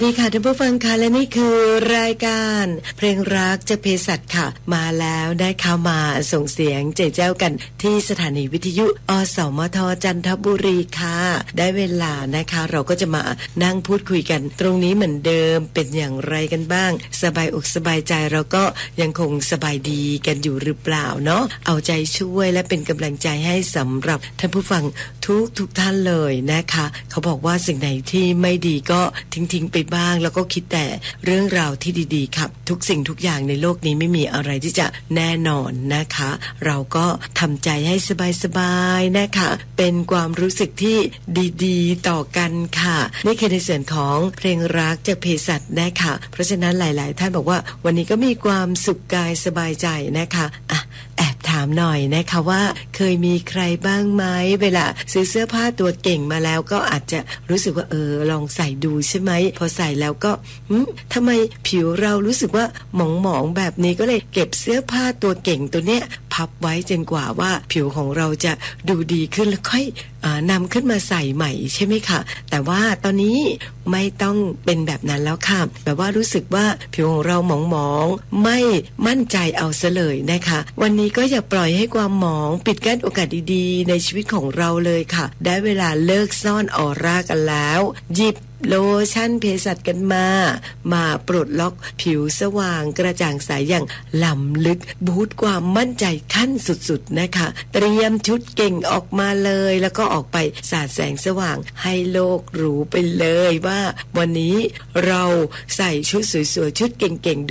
ดีค่ะท่านผู้ฟังค่ะและนี่คือรายการเพลงรักจะเภสัชค่ะมาแล้วได้เข้ามาส่งเสียงเจ๊แจ้วกันที่สถานีวิทยุอสมทจันทบุรีค่ะได้เวลานะคะเราก็จะมานั่งพูดคุยกันตรงนี้เหมือนเดิมเป็นอย่างไรกันบ้างสบายอกสบายใจเราก็ยังคงสบายดีกันอยู่หรือเปล่าเนาะเอาใจช่วยและเป็นกำลังใจให้สำหรับท่านผู้ฟังทุกท่านเลยนะคะเขาบอกว่าสิ่งไหนที่ไม่ดีก็ทิ้งไปบ้างแล้วก็คิดแต่เรื่องราวที่ดีๆครับทุกสิ่งทุกอย่างในโลกนี้ไม่มีอะไรที่จะแน่นอนนะคะเราก็ทำใจให้สบายๆนะคะเป็นความรู้สึกที่ดีๆต่อกันค่ะนี่คือในส่วนของเพลงรักจากเภสัชนะคะเพราะฉะนั้นหลายๆท่านบอกว่าวันนี้ก็มีความสุขกายสบายใจนะคะแอบถามหน่อยนะคะว่าเคยมีใครบ้างไหมเวลาซื้อเสื้อผ้าตัวเก่งมาแล้วก็อาจจะรู้สึกว่าลองใส่ดูใช่ไหมพอใส่แล้วก็ทำไมผิวเรารู้สึกว่าหมองๆแบบนี้ก็เลยเก็บเสื้อผ้าตัวเก่งตัวเนี้ยพับไว้จนกว่าว่าผิวของเราจะดูดีขึ้นแล้วค่อยนำขึ้นมาใส่ใหม่ใช่ไหมคะแต่ว่าตอนนี้ไม่ต้องเป็นแบบนั้นแล้วค่ะแบบว่ารู้สึกว่าผิวของเราหมองๆไม่มั่นใจเอาซะเลยนะคะวันนี้ก็อย่าปล่อยให้ความหมองปิดกั้นโอกาสดีๆในชีวิตของเราเลยค่ะได้เวลาเลิกซ่อนออร่ากันแล้วหยิบโลชั่นเภสัชกันมาปลดล็อกผิวสว่างกระจ่างใสอย่างล้ำลึกบูสต์ความมั่นใจขั้นสุดๆนะคะเตรียมชุดเก่งออกมาเลยแล้วก็ออกไปสาดแสงสว่างให้โลกรู้ไปเลยว่าวันนี้เราใส่ชุดสวยๆชุดเก่งๆ